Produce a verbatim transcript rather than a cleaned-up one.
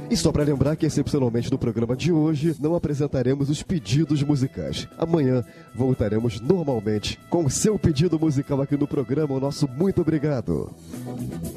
E só para lembrar que, excepcionalmente, no programa de hoje, não apresentaremos os pedidos musicais. Amanhã voltaremos normalmente com o seu pedido musical aqui no programa. O nosso muito obrigado.